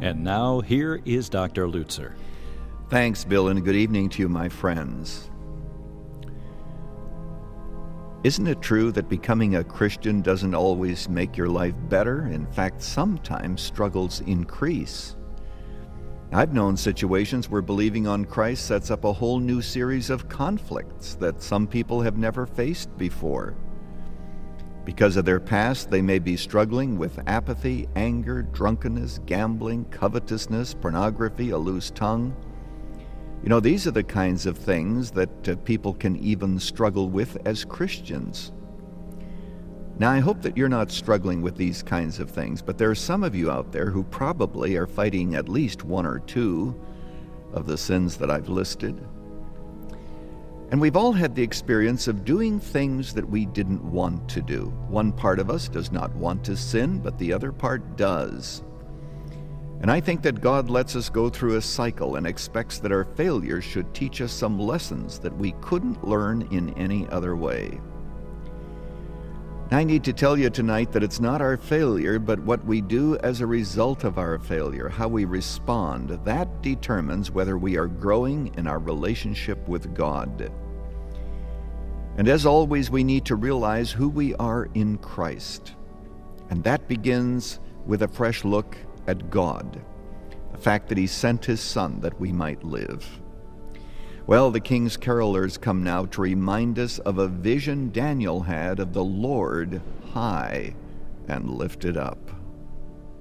And now, here is Dr. Lutzer. Thanks, Bill, and good evening to you, my friends. Isn't it true that becoming a Christian doesn't always make your life better? In fact, sometimes struggles increase. I've known situations where believing on Christ sets up a whole new series of conflicts that some people have never faced before. Because of their past, they may be struggling with apathy, anger, drunkenness, gambling, covetousness, pornography, a loose tongue. You know, these are the kinds of things that people can even struggle with as Christians. Now, I hope that you're not struggling with these kinds of things, but there are some of you out there who probably are fighting at least one or two of the sins that I've listed. And we've all had the experience of doing things that we didn't want to do. One part of us does not want to sin, but the other part does. And I think that God lets us go through a cycle and expects that our failures should teach us some lessons that we couldn't learn in any other way. I need to tell you tonight that it's not our failure, but what we do as a result of our failure, how we respond, that determines whether we are growing in our relationship with God. And as always, we need to realize who we are in Christ. And that begins with a fresh look at God, the fact that He sent His Son that we might live. Well, the King's carolers come now to remind us of a vision Daniel had of the Lord high and lifted up.